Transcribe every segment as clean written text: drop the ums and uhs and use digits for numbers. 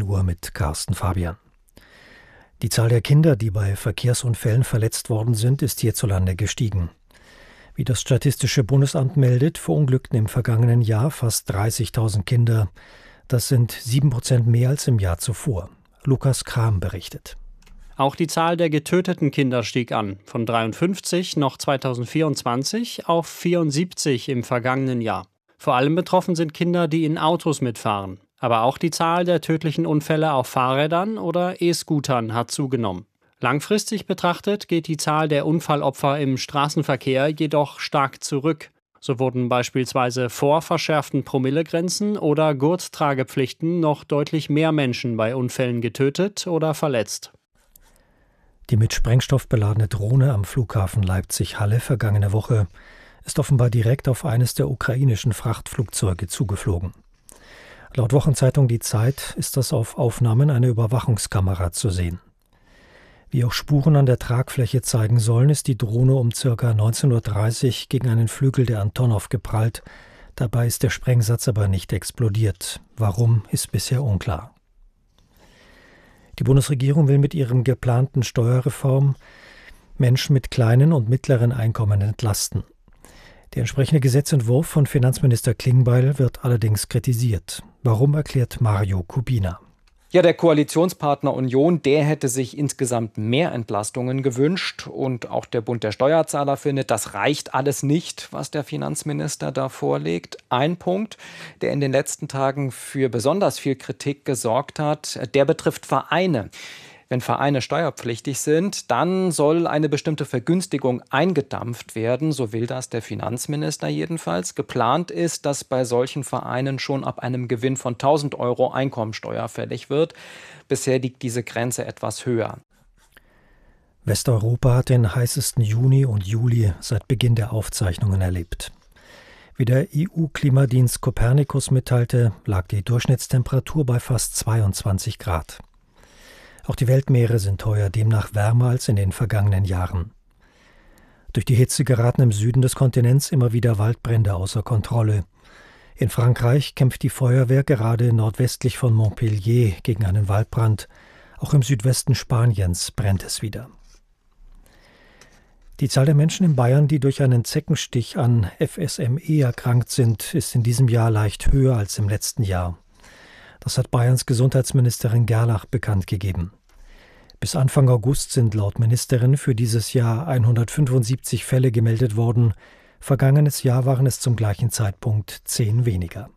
Uhr mit Carsten Fabian. Die Zahl der Kinder, die bei Verkehrsunfällen verletzt worden sind, ist hierzulande gestiegen. Wie das Statistische Bundesamt meldet, verunglückten im vergangenen Jahr fast 30.000 Kinder. Das sind 7% mehr als im Jahr zuvor. Lukas Kram berichtet. Auch die Zahl der getöteten Kinder stieg an, von 53 noch 2024 auf 74 im vergangenen Jahr. Vor allem betroffen sind Kinder, die in Autos mitfahren. Aber auch die Zahl der tödlichen Unfälle auf Fahrrädern oder E-Scootern hat zugenommen. Langfristig betrachtet geht die Zahl der Unfallopfer im Straßenverkehr jedoch stark zurück. So wurden beispielsweise vor verschärften Promillegrenzen oder Gurttragepflichten noch deutlich mehr Menschen bei Unfällen getötet oder verletzt. Die mit Sprengstoff beladene Drohne am Flughafen Leipzig-Halle vergangene Woche ist offenbar direkt auf eines der ukrainischen Frachtflugzeuge zugeflogen. Laut Wochenzeitung Die Zeit ist das auf Aufnahmen einer Überwachungskamera zu sehen. Wie auch Spuren an der Tragfläche zeigen sollen, ist die Drohne um ca. 19:30 Uhr gegen einen Flügel der Antonov geprallt. Dabei ist der Sprengsatz aber nicht explodiert. Warum, ist bisher unklar. Die Bundesregierung will mit ihrem geplanten Steuerreform Menschen mit kleinen und mittleren Einkommen entlasten. Der entsprechende Gesetzentwurf von Finanzminister Klingbeil wird allerdings kritisiert. Warum, erklärt Mario Kubina. Ja, der Koalitionspartner Union, der hätte sich insgesamt mehr Entlastungen gewünscht. Und auch der Bund der Steuerzahler findet, das reicht alles nicht, was der Finanzminister da vorlegt. Ein Punkt, der in den letzten Tagen für besonders viel Kritik gesorgt hat, der betrifft Vereine. Wenn Vereine steuerpflichtig sind, dann soll eine bestimmte Vergünstigung eingedampft werden, so will das der Finanzminister jedenfalls. Geplant ist, dass bei solchen Vereinen schon ab einem Gewinn von 1.000 € Einkommensteuer fällig wird. Bisher liegt diese Grenze etwas höher. Westeuropa hat den heißesten Juni und Juli seit Beginn der Aufzeichnungen erlebt. Wie der EU-Klimadienst Copernicus mitteilte, lag die Durchschnittstemperatur bei fast 22 Grad. Auch die Weltmeere sind heuer demnach wärmer als in den vergangenen Jahren. Durch die Hitze geraten im Süden des Kontinents immer wieder Waldbrände außer Kontrolle. In Frankreich kämpft die Feuerwehr gerade nordwestlich von Montpellier gegen einen Waldbrand. Auch im Südwesten Spaniens brennt es wieder. Die Zahl der Menschen in Bayern, die durch einen Zeckenstich an FSME erkrankt sind, ist in diesem Jahr leicht höher als im letzten Jahr. Das hat Bayerns Gesundheitsministerin Gerlach bekannt gegeben. Bis Anfang August sind laut Ministerin für dieses Jahr 175 Fälle gemeldet worden. Vergangenes Jahr waren es zum gleichen Zeitpunkt 10 weniger.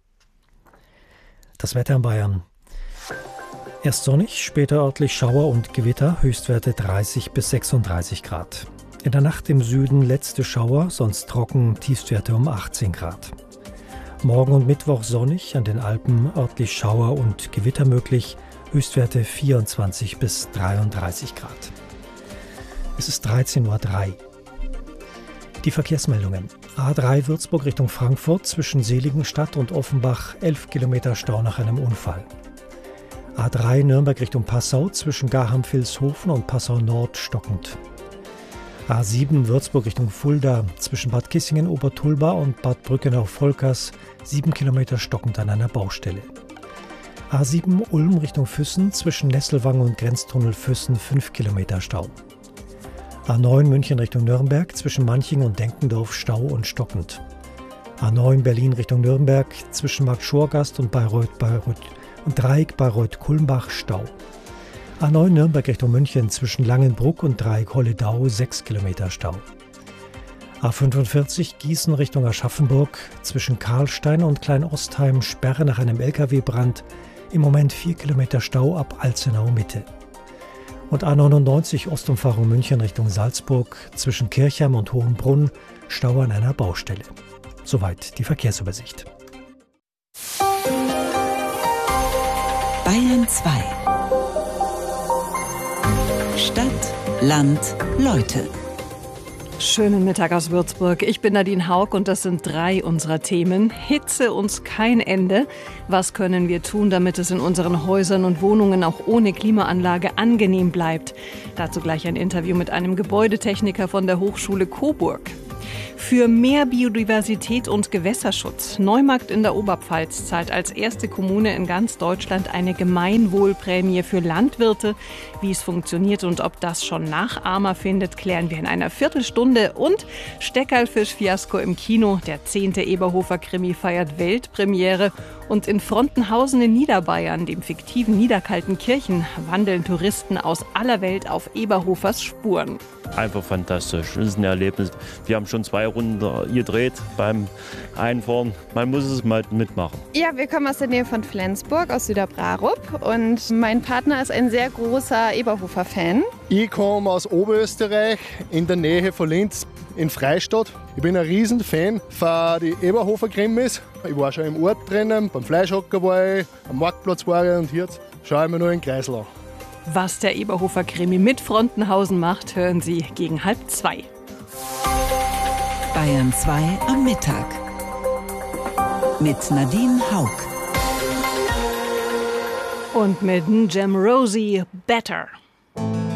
Das Wetter in Bayern. Erst sonnig, später örtlich Schauer und Gewitter, Höchstwerte 30 bis 36 Grad. In der Nacht im Süden letzte Schauer, sonst trocken, Tiefstwerte um 18 Grad. Morgen und Mittwoch sonnig, an den Alpen örtlich Schauer und Gewitter möglich, Höchstwerte 24 bis 33 Grad. Es ist 13:03 Uhr. Die Verkehrsmeldungen. A3 Würzburg Richtung Frankfurt zwischen Seligenstadt und Offenbach 11 Kilometer Stau nach einem Unfall. A3 Nürnberg Richtung Passau zwischen Garham-Vilshofen und Passau Nord stockend. A7 Würzburg Richtung Fulda zwischen Bad Kissingen-Obertulba und Bad Brückenau-Volkers 7 Kilometer stockend an einer Baustelle. A7 Ulm Richtung Füssen zwischen Nesselwang und Grenztunnel Füssen 5 Kilometer Stau. A9 München Richtung Nürnberg zwischen Manching und Denkendorf Stau und stockend. A9 Berlin Richtung Nürnberg zwischen Markt Schorgast und Bayreuth und Dreieck Bayreuth-Kulmbach Stau. A9 Nürnberg Richtung München zwischen Langenbruck und Dreieck Holledau 6 Kilometer Stau. A45 Gießen Richtung Aschaffenburg zwischen Karlstein und Kleinostheim Sperre nach einem LKW-Brand. Im Moment 4 Kilometer Stau ab Alzenau Mitte. Und A99 Ostumfahrung München Richtung Salzburg zwischen Kirchheim und Hohenbrunn Stau an einer Baustelle. Soweit die Verkehrsübersicht. Bayern 2. Stadt, Land, Leute. Schönen Mittag aus Würzburg. Ich bin Nadine Haug und das sind 3 unserer Themen. Hitze uns kein Ende. Was können wir tun, damit es in unseren Häusern und Wohnungen auch ohne Klimaanlage angenehm bleibt? Dazu gleich ein Interview mit einem Gebäudetechniker von der Hochschule Coburg. Für mehr Biodiversität und Gewässerschutz. Neumarkt in der Oberpfalz zahlt als erste Kommune in ganz Deutschland eine Gemeinwohlprämie für Landwirte. Wie es funktioniert und ob das schon Nachahmer findet, klären wir in einer Viertelstunde. Und Steckerlfisch-Fiasko im Kino. Der 10. Eberhofer-Krimi feiert Weltpremiere. Und in Frontenhausen in Niederbayern, dem fiktiven Niederkaltenkirchen, wandeln Touristen aus aller Welt auf Eberhofers Spuren. Einfach fantastisch. Das ist ein Erlebnis. Wir haben schon 2 Runden gedreht beim Einfahren. Man muss es mal mitmachen. Ja, wir kommen aus der Nähe von Flensburg, aus Süderbrarup. Und mein Partner ist ein sehr großer Eberhofer-Fan. Ich komme aus Oberösterreich, in der Nähe von Linz, in Freistadt. Ich bin ein Riesenfan von den Eberhofer-Krimis. Ich war schon im Ort drinnen, beim Fleischhocker war ich, am Marktplatz war ich und jetzt schaue ich mir nur in den Kreisel an. Was der Eberhofer-Krimi mit Frontenhausen macht, hören Sie gegen 1:30. Bayern 2 am Mittag. Mit Nadine Haug. Und mit Jem Rosie, Better.